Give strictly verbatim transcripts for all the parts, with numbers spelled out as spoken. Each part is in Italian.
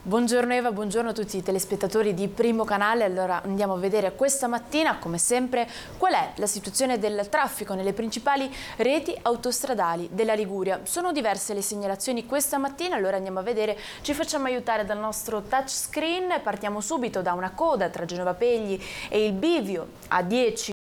Buongiorno Eva, buongiorno a tutti i telespettatori di Primo Canale. Allora andiamo a vedere questa mattina, come sempre, qual è la situazione del traffico nelle principali reti autostradali della Liguria. Sono diverse le segnalazioni questa mattina, allora andiamo a vedere, ci facciamo aiutare dal nostro touchscreen. Partiamo subito da una coda tra Genova Pegli e il bivio A dieci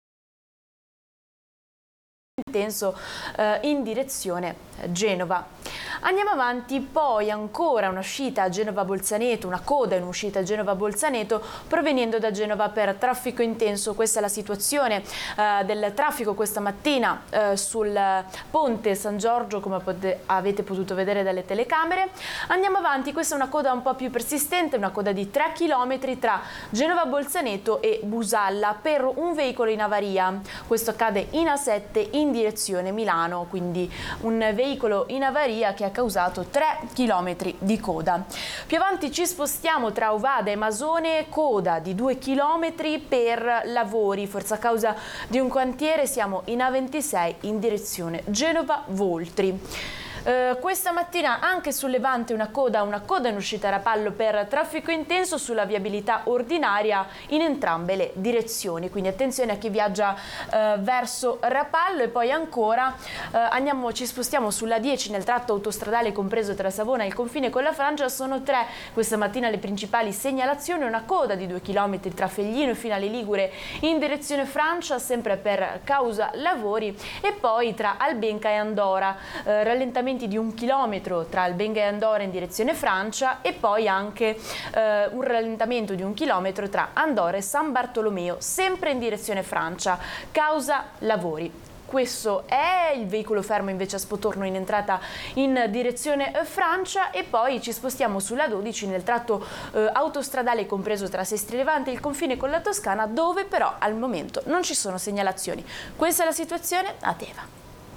intenso eh, in direzione Genova. Andiamo avanti, poi ancora un'uscita a Genova-Bolzaneto, una coda in uscita a Genova-Bolzaneto proveniendo da Genova per traffico intenso. Questa è la situazione eh, del traffico questa mattina eh, sul ponte San Giorgio, come pot- avete potuto vedere dalle telecamere. Andiamo avanti, questa è una coda un po' più persistente, una coda di tre chilometri tra Genova-Bolzaneto e Busalla per un veicolo in avaria. Questo accade in A sette in direzione Milano, quindi un veicolo in avaria che ha causato tre chilometri di coda. Più avanti ci spostiamo tra Ovada e Masone, coda di due chilometri per lavori, forse a causa di un cantiere. Siamo in A ventisei in direzione Genova-Voltri. Uh, questa mattina anche sul Levante una coda, una coda in uscita Rapallo per traffico intenso sulla viabilità ordinaria in entrambe le direzioni, quindi attenzione a chi viaggia uh, verso Rapallo. E poi ancora uh, andiamo, ci spostiamo sulla dieci nel tratto autostradale compreso tra Savona e il confine con la Francia. Sono tre questa mattina le principali segnalazioni: una coda di due chilometri tra Feglino e Finale Ligure in direzione Francia, sempre per causa lavori, e poi tra Albenga e Andora uh, rallentamenti di un chilometro tra Albenga e Andora in direzione Francia, e poi anche eh, un rallentamento di un chilometro tra Andora e San Bartolomeo, sempre in direzione Francia, causa lavori. Questo è il veicolo fermo invece a Spotorno in entrata in direzione Francia. E poi ci spostiamo sulla dodici nel tratto eh, autostradale compreso tra Sestri Levante e il confine con la Toscana, dove però al momento non ci sono segnalazioni. Questa è la situazione a Teva.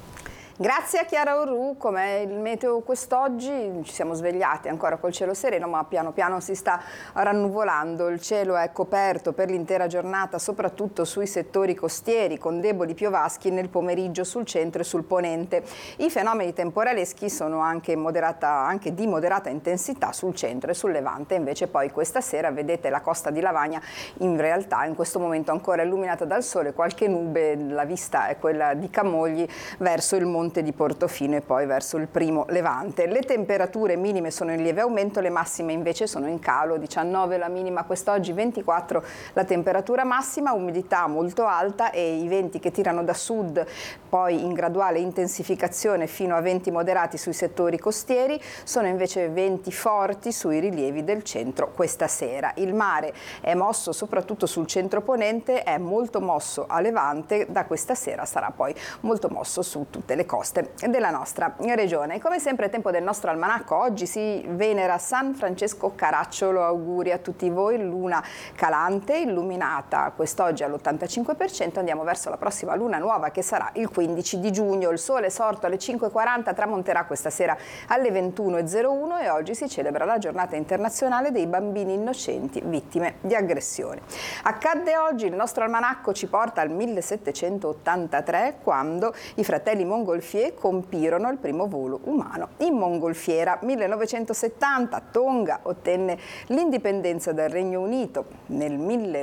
Grazie a Chiara Orru. Com'è il meteo quest'oggi? Ci siamo svegliati ancora col cielo sereno, ma piano piano si sta rannuvolando. Il cielo è coperto per l'intera giornata, soprattutto sui settori costieri, con deboli piovaschi nel pomeriggio sul centro e sul ponente. I fenomeni temporaleschi sono anche, moderata, anche di moderata intensità sul centro e sul levante. Invece poi questa sera vedete la costa di Lavagna in realtà in questo momento ancora illuminata dal sole, qualche nube, la vista è quella di Camogli verso il monte di Portofino e poi verso il primo levante. Le temperature minime sono in lieve aumento, le massime invece sono in calo: diciannove la minima quest'oggi, ventiquattro la temperatura massima, umidità molto alta e i venti che tirano da sud poi in graduale intensificazione fino a venti moderati sui settori costieri. Sono invece venti forti sui rilievi del centro questa sera. Il mare è mosso soprattutto sul centro ponente, è molto mosso a levante, da questa sera sarà poi molto mosso su tutte le coste della nostra regione. Come sempre è tempo del nostro almanacco. Oggi si venera San Francesco Caracciolo. Auguri a tutti voi. Luna calante, illuminata quest'oggi all'ottantacinque per cento. Andiamo verso la prossima luna nuova che sarà il quindici di giugno. Il sole sorto alle cinque e quaranta tramonterà questa sera alle ventuno e zero uno e oggi si celebra la giornata internazionale dei bambini innocenti vittime di aggressioni. Accadde oggi, il nostro almanacco ci porta al millesettecentottantatré, quando i fratelli Mongolfier compirono il primo volo umano in mongolfiera. millenovecentosettanta, Tonga ottenne l'indipendenza dal Regno Unito. Nel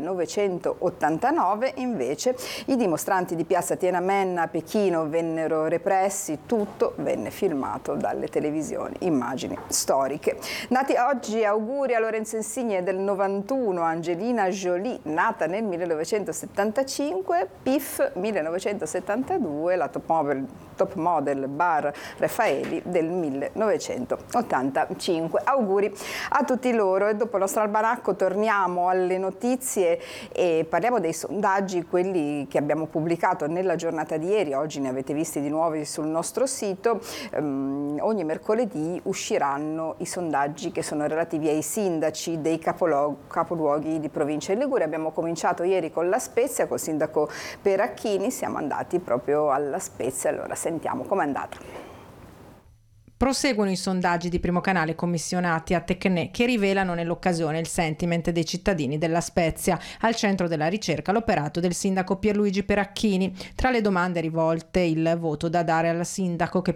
millenovecentottantanove invece i dimostranti di piazza Tiananmen a Pechino vennero repressi. Tutto venne filmato dalle televisioni, immagini storiche. Nati oggi, auguri a Lorenzo Insigne del novantuno, Angelina Jolie nata nel millenovecentosettantacinque, P I F millenovecentosettantadue, la top model top model bar Raffaeli del millenovecentottantacinque. Auguri a tutti loro. E dopo il nostro almanacco torniamo alle notizie e parliamo dei sondaggi, quelli che abbiamo pubblicato nella giornata di ieri. Oggi ne avete visti di nuovi sul nostro sito. Um, ogni mercoledì usciranno i sondaggi che sono relativi ai sindaci dei capoluoghi di provincia in Liguria. Abbiamo cominciato ieri con La Spezia, col sindaco Peracchini, siamo andati proprio alla Spezia. Allora sentiamo com'è andata. Proseguono i sondaggi di Primo Canale commissionati a Tecne, che rivelano nell'occasione il sentiment dei cittadini della Spezia. Al centro della ricerca l'operato del sindaco Pierluigi Peracchini. Tra le domande rivolte il voto da dare al sindaco, che